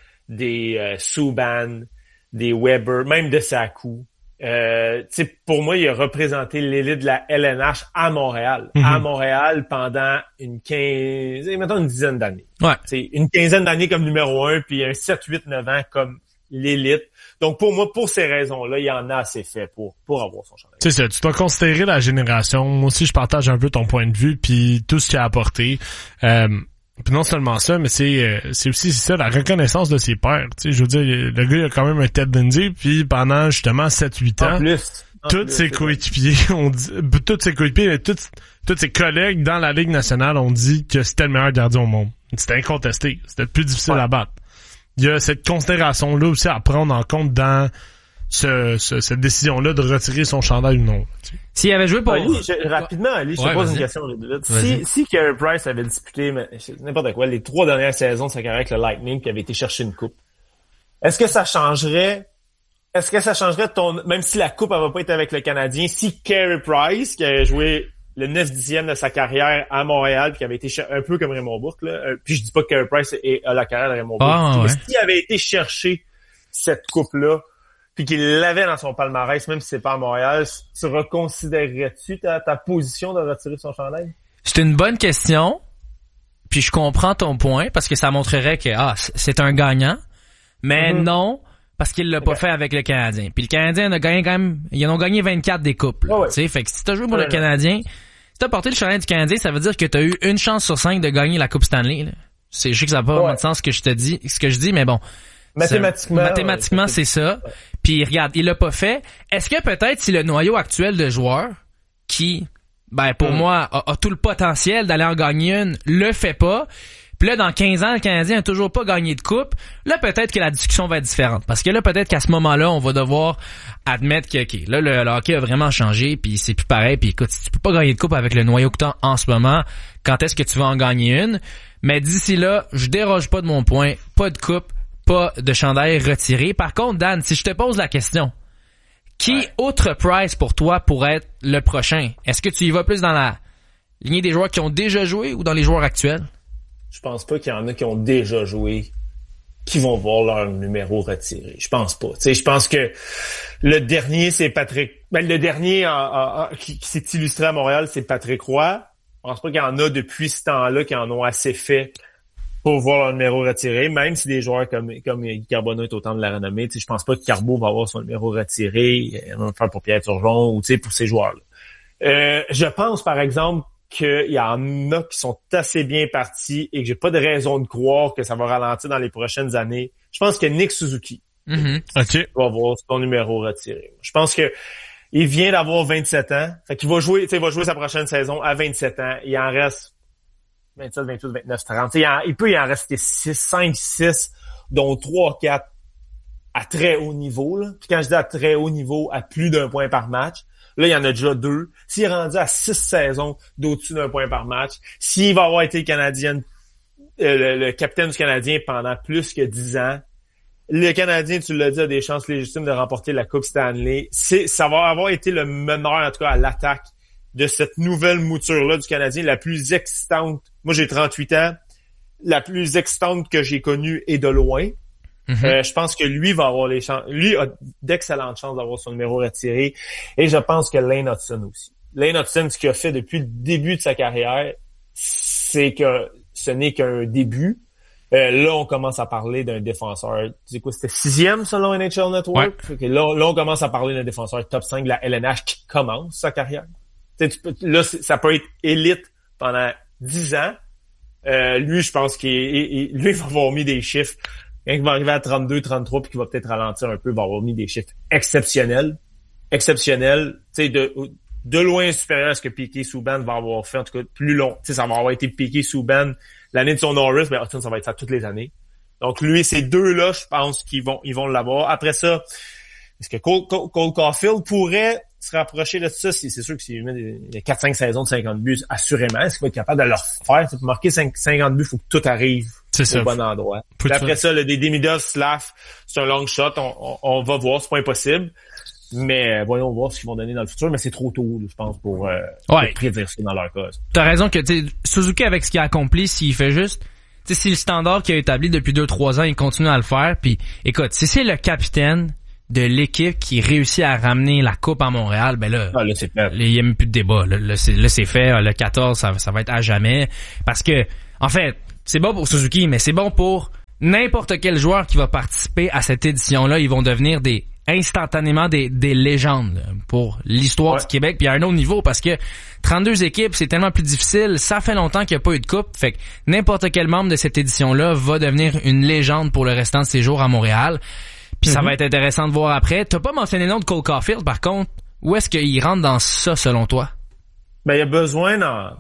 des euh, Subban, des Weber, même de Sakou. Euh, tu sais, pour moi, il a représenté l'élite de la L N H à Montréal. Mm-hmm. À Montréal pendant une quinze, mettons une dizaine d'années. Ouais. Tu sais, une quinzaine d'années comme numéro un, puis un sept, huit, neuf ans comme l'élite. Donc pour moi, pour ces raisons-là, il y en a assez fait pour pour avoir son chandail. C'est ça, tu dois considérer la génération. Moi aussi, je partage un peu ton point de vue, puis tout ce qu'il a apporté. Euh, Puis non seulement ça, mais c'est euh, c'est aussi c'est ça la reconnaissance de ses pairs. Tu sais, je veux dire, le gars il a quand même un Ted Lindsay, puis pendant justement sept huit ans, en plus, en tous plus, ses coéquipiers ont dit, tous ses coéquipiers, mais tous tous ses collègues dans la Ligue nationale ont dit que c'était le meilleur gardien au monde. C'était incontesté, c'était le plus difficile ouais. à battre. Il y a cette considération là aussi à prendre en compte dans ce, ce cette décision là de retirer son chandail ou non. Tu sais. S'il avait joué pour... Ali, je, rapidement, Ali, je te ouais, pose vas-y. une question. Vite. Si, si Carey Price avait disputé mais, n'importe quoi, les trois dernières saisons de sa carrière avec le Lightning puis avait été chercher une coupe, est-ce que ça changerait, est-ce que ça changerait ton, même si la coupe elle va pas être avec le Canadien, si Carey Price, qui avait joué le neuf dixième de sa carrière à Montréal puis qui avait été cher- un peu comme Raymond Bourque, là, euh, puis je dis pas que Carey Price est, a la carrière de Raymond Bourque, ah, mais ouais. s'il avait été chercher cette coupe-là, puis qu'il l'avait dans son palmarès, même si c'est pas à Montréal, tu reconsidérerais-tu ta, ta position de retirer son chandail? C'est une bonne question, puis je comprends ton point, parce que ça montrerait que ah c'est un gagnant, mais mm-hmm. non, parce qu'il l'a pas okay. fait avec le Canadien. Puis le Canadien en a gagné quand même, ils en ont gagné vingt-quatre des coupes. Là, oh ouais. Tu sais, fait que si t'as joué pour ouais, le Canadien, si t'as porté le chandail du Canadien, ça veut dire que t'as eu une chance sur cinq de gagner la Coupe Stanley. Là. C'est, je sais que ça n'a pas vraiment ouais. de sens ce que je te dis, ce que je dis, mais bon. Mathématiquement. C'est, mathématiquement, ouais, c'est ça. Ouais. Puis regarde, il l'a pas fait. Est-ce que peut-être si le noyau actuel de joueurs qui, ben pour mm. moi, a, a tout le potentiel d'aller en gagner une, le fait pas. Puis là, dans quinze ans, le Canadien a toujours pas gagné de coupe. Là, peut-être que la discussion va être différente. Parce que là, peut-être qu'à ce moment-là, on va devoir admettre que, OK, là, le, le hockey a vraiment changé, puis c'est plus pareil. Puis écoute, si tu peux pas gagner de coupe avec le noyau que t'as en ce moment, quand est-ce que tu vas en gagner une? Mais d'ici là, je déroge pas de mon point. Pas de coupe. Pas de chandail retiré. Par contre, Dan, si je te pose la question, qui, ouais. outre Price pour toi, pourrait être le prochain? Est-ce que tu y vas plus dans la lignée des joueurs qui ont déjà joué ou dans les joueurs actuels? Je pense pas qu'il y en a qui ont déjà joué qui vont voir leur numéro retiré. Je pense pas. Tu sais, je pense que le dernier, c'est Patrick... Ben, le dernier en, en, en, qui, qui s'est illustré à Montréal, c'est Patrick Roy. Je pense pas qu'il y en a depuis ce temps-là qui en ont assez fait pour voir leur numéro retiré, même si des joueurs comme comme Carbonneau est autant de la renommée, tu sais, je pense pas que Carbo va avoir son numéro retiré, il va faire pour Pierre Turgeon ou tu sais pour ces joueurs-là. Euh, je pense par exemple qu'il y en a qui sont assez bien partis et que j'ai pas de raison de croire que ça va ralentir dans les prochaines années. Je pense que Nick Suzuki mm-hmm. okay. va avoir son numéro retiré. Je pense que il vient d'avoir vingt-sept ans, fait qu'il va jouer, tu sais, il va jouer sa prochaine saison à vingt-sept ans. Il en reste vingt-sept, vingt-huit, vingt-neuf, trente. Il, en, il peut y en rester six, cinq, six, dont trois, quatre à très haut niveau. Là. Puis quand je dis à très haut niveau, à plus d'un point par match, là, il y en a déjà deux. S'il est rendu à six saisons d'au-dessus d'un point par match, s'il va avoir été Canadien, euh, le, le capitaine du Canadien pendant plus que dix ans, le Canadien, tu l'as dit, a des chances légitimes de remporter la Coupe Stanley. C'est, ça va avoir été le meneur, en tout cas, à l'attaque de cette nouvelle mouture-là du Canadien, la plus excitante. Moi, j'ai trente-huit ans. La plus excitante que j'ai connue est de loin. Mm-hmm. Euh, je pense que lui va avoir les chances. Lui a d'excellentes chances d'avoir son numéro retiré. Et je pense que Lane Hudson aussi. Lane Hudson, ce qu'il a fait depuis le début de sa carrière, c'est que ce n'est qu'un début. Euh, là, on commence à parler d'un défenseur. Tu sais quoi, c'était sixième selon N H L Network. Ouais. Okay, là, là, on commence à parler d'un défenseur top cinq de la L N H qui commence sa carrière. Tu peux, là, ça peut être élite pendant dix ans. Euh, lui, je pense qu'il est, lui, il va avoir mis des chiffres. Quand il va arriver à trente-deux, trente-trois, puis qu'il va peut-être ralentir un peu, il va avoir mis des chiffres exceptionnels. Exceptionnels. Tu sais, de, de loin supérieur à ce que Piquet Subban va avoir fait, en tout cas, plus long. Tu sais, ça va avoir été Piquet Subban l'année de son Norris, mais Hudson, ça va être ça toutes les années. Donc lui, ces deux-là, je pense qu'ils vont ils vont l'avoir. Après ça, est-ce que Cole, Cole, Cole Caulfield pourrait se rapprocher de ça? C'est, c'est sûr que s'il met des quatre cinq saisons de cinquante buts, assurément, est-ce qu'il va être capable de leur faire? Pour marquer cinquante buts, il faut que tout arrive c'est au ça. bon endroit. Puis après ça, le, des Demidov, Slav, c'est un long shot. On, on, on va voir, c'est pas impossible. Mais euh, voyons voir ce qu'ils vont donner dans le futur. Mais c'est trop tôt, je pense, pour, euh, ouais. pour prédire ça dans leur cause. T'as raison que tu Suzuki, avec ce qu'il a accompli, s'il fait juste... Tu sais, si le standard qu'il a établi depuis deux trois ans, il continue à le faire. Puis, écoute, si c'est le capitaine de l'équipe qui réussit à ramener la coupe à Montréal, ben là, ah, là c'est fait. Il n'y a même plus de débat. Là, là, c'est, là, c'est fait. Le quatorze, ça, ça va être à jamais. Parce que, en fait, c'est bon pour Suzuki, mais c'est bon pour n'importe quel joueur qui va participer à cette édition-là. Ils vont devenir des instantanément des, des légendes là, pour l'histoire ouais. du Québec. Puis à un autre niveau, parce que trente-deux équipes, c'est tellement plus difficile. Ça fait longtemps qu'il n'y a pas eu de coupe. Fait que n'importe quel membre de cette édition-là va devenir une légende pour le restant de ses jours à Montréal. Puis mm-hmm. ça va être intéressant de voir après. T'as pas mentionné le nom de Cole Caulfield, par contre. Où est-ce qu'il rentre dans ça, selon toi? Ben, il y a besoin dans...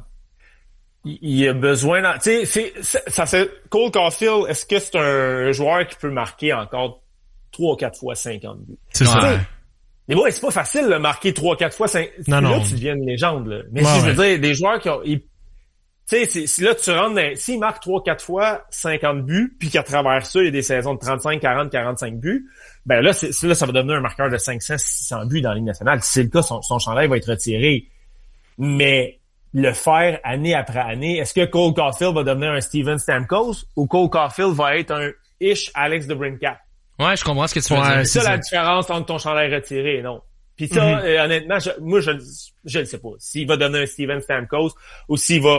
Il y a besoin dans... Tu sais, c'est, c'est, ça c'est... Cole Caulfield, est-ce que c'est un joueur qui peut marquer encore trois ou quatre fois cinquante buts? C'est ça. Ouais. Mais bon, c'est pas facile de marquer trois ou quatre fois cinquante. Non, là, non. tu deviens une légende, là. Mais ouais, si je veux ouais. dire, des joueurs qui ont... Tu sais, si là, tu rentres dans... S'il marque trois ou quatre fois cinquante buts, puis qu'à travers ça, il y a des saisons de trente-cinq, quarante, quarante-cinq buts, ben là, c'est, là, ça va devenir un marqueur de cinq cents, six cents buts dans la Ligue nationale. Si c'est le cas, son, son chandail va être retiré. Mais le faire année après année, est-ce que Cole Caulfield va devenir un Steven Stamkos ou Cole Caulfield va être un ish Alex DeBrincat? Ouais, je comprends ce que tu veux ouais, dire. C'est ça, ça la différence entre ton chandail retiré et non. Puis ça, mm-hmm. euh, honnêtement, je, moi, je je ne sais pas. S'il va donner un Steven Stamkos ou s'il va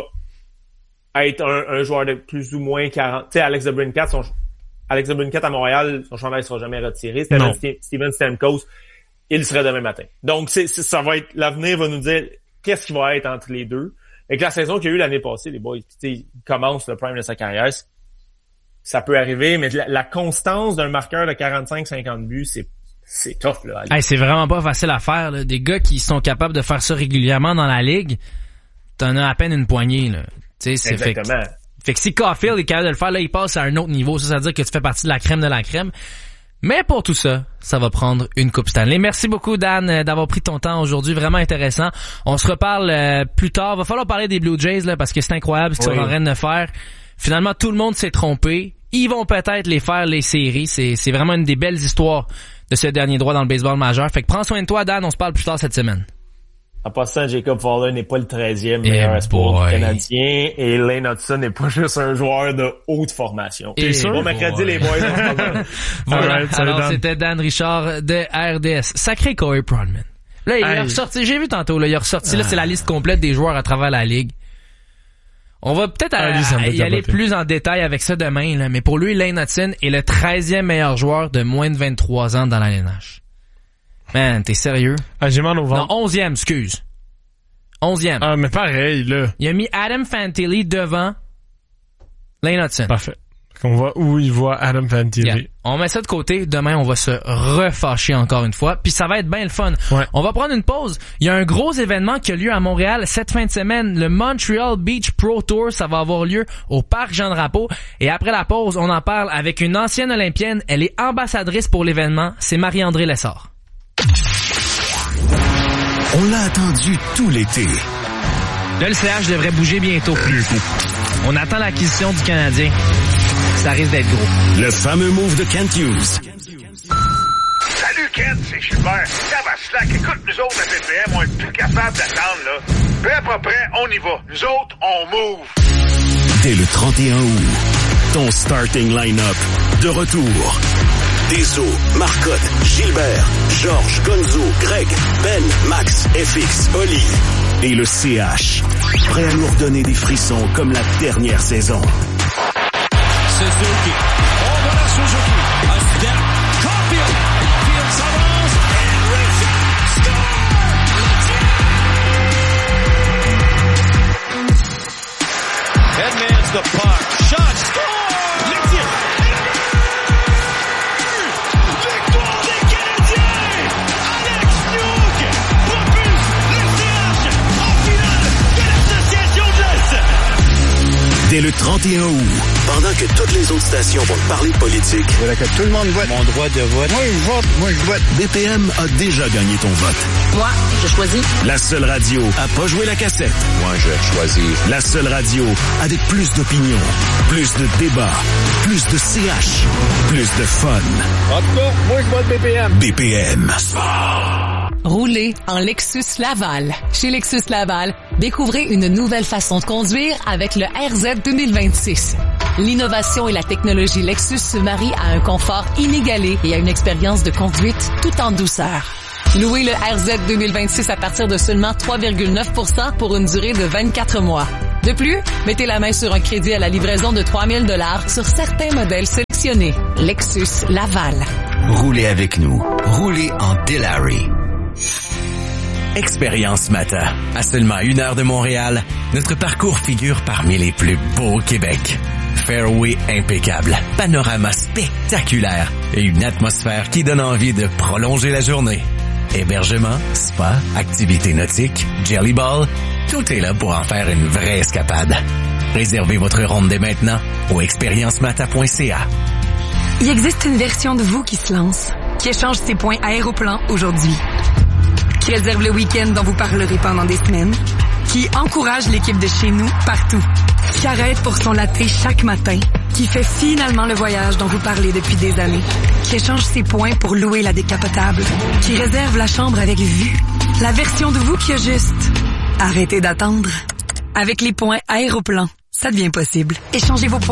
être un, un joueur de plus ou moins quarante. Tu sais, Alex DeBrincat, son Alex DeBrincat à Montréal, son chandail sera jamais retiré. Steven, Steven Stamkos, il serait demain matin. Donc, c'est, c'est, ça va être, l'avenir va nous dire qu'est-ce qui va être entre les deux. Avec la saison qu'il y a eu l'année passée, les boys, tu sais, il commence le prime de sa carrière. Ça peut arriver, mais la, la constance d'un marqueur de quarante-cinq cinquante buts, c'est c'est tough, là. Hey, c'est vraiment pas facile à faire, là. Des gars qui sont capables de faire ça régulièrement dans la ligue, t'en as à peine une poignée, là. Tu sais, c'est exactement. Fait que, fait que si Caulfield est capable de le faire, là, il passe à un autre niveau. Ça, ça veut dire que tu fais partie de la crème de la crème. Mais pour tout ça, ça va prendre une Coupe Stanley. Merci beaucoup, Dan, d'avoir pris ton temps aujourd'hui. Vraiment intéressant. On se reparle euh, plus tard. Va falloir parler des Blue Jays, là, parce que c'est incroyable ce qu'ils oui. sont en train de faire. Finalement, tout le monde s'est trompé. Ils vont peut-être les faire, les séries. C'est, c'est vraiment une des belles histoires de ce dernier droit dans le baseball majeur. Fait que prends soin de toi, Dan. On se parle plus tard cette semaine. En passant, Jacob Fowler n'est pas le treizième meilleur espoir canadien et Lane Hudson n'est pas juste un joueur de haute formation. Et bon mercredi, les boys. Voilà. Right, alors, Dan. C'était Dan Richard de R D S. Sacré Corey Pronman. Là, il hey. a ressorti, j'ai vu tantôt, là, il a ressorti, là, c'est la liste complète des joueurs à travers la ligue. On va peut-être à, à, y aller plus en détail avec ça demain, là, mais pour lui, Lane Hudson est le treizième meilleur joueur de moins de vingt-trois ans dans la L N H. Man, t'es sérieux? Ah, j'ai mal au ventre. Non, onzième, excuse. Onzième. Ah, mais pareil, là. Il a mis Adam Fantilli devant Lane Hudson. Parfait. On voit où il voit Adam Fantilli. Yeah. On met ça de côté. Demain, on va se refâcher encore une fois. Puis ça va être bien le fun. Ouais. On va prendre une pause. Il y a un gros événement qui a lieu à Montréal cette fin de semaine. Le Montreal Beach Pro Tour. Ça va avoir lieu au Parc Jean-Drapeau. Et après la pause, on en parle avec une ancienne olympienne. Elle est ambassadrice pour l'événement. C'est Marie-André Lessard. On l'a attendu tout l'été. Là, le C H devrait bouger bientôt. On attend l'acquisition du Canadien. Ça risque d'être gros. Le fameux move de Kent Hughes. Salut Kent, c'est Gilbert. Ça va slack. Écoute, nous autres, à P P M, on est plus capable d'attendre, là. Peu à peu près, on y va. Nous autres, on move. Dès le trente et un août, ton starting line-up de retour. Deso, Marcotte, Gilbert, Georges, Gonzo, Greg, Ben, Max, F X, Oli et le C H. Prêt à nous redonner des frissons comme la dernière saison. Suzuki. Oh, voilà Suzuki. A step. Caulfield. Caulfield s'avance. And Richard score! Edmonds the puck. Shot. Score! Le tir. Victoire des Canadiens. Alex Newhook propulse le C H en finale de l'Association de l'Est. Dès le trente et un août, pendant que toutes les autres stations vont parler de politique, il faudrait que tout le monde vote. Mon droit de vote. Moi, je vote. Moi, je vote. B P M a déjà gagné ton vote. Moi, je choisis. La seule radio à pas jouer la cassette. Moi, je choisis. La seule radio avec plus d'opinion, plus de débats, plus de C H, plus de fun. En tout cas, moi, je vote B P M. B P M. Roulez en Lexus Laval. Chez Lexus Laval, découvrez une nouvelle façon de conduire avec le R Z deux mille vingt-six. L'innovation et la technologie Lexus se marient à un confort inégalé et à une expérience de conduite tout en douceur. Louez le R Z deux mille vingt-six à partir de seulement trois virgule neuf pour cent pour une durée de vingt-quatre mois. De plus, mettez la main sur un crédit à la livraison de trois mille dollars sur certains modèles sélectionnés. Lexus Laval. Roulez avec nous. Roulez en Delary. Expérience Mata. À seulement une heure de Montréal, notre parcours figure parmi les plus beaux au Québec. Fairway impeccable, panorama spectaculaire et une atmosphère qui donne envie de prolonger la journée. Hébergement, spa, activités nautiques, jelly ball, tout est là pour en faire une vraie escapade. Réservez votre ronde dès maintenant au expérience mata point c a. Il existe une version de vous qui se lance, qui échange ses points Aéroplan aujourd'hui, qui réserve le week-end dont vous parlerez pendant des semaines, qui encourage l'équipe de chez nous partout, qui arrête pour son latte chaque matin, qui fait finalement le voyage dont vous parlez depuis des années, qui échange ses points pour louer la décapotable, qui réserve la chambre avec vue, la version de vous qui a juste arrêtez d'attendre. Avec les points Aéroplan, ça devient possible. Échangez vos points